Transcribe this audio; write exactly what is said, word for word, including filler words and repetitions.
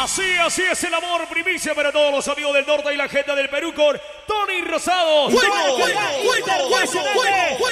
Así, así es el amor, primicia para todos los amigos del norte y la gente del Perú con Tony Rosado. ¡Juego, juego, juego, juego, juego, juego!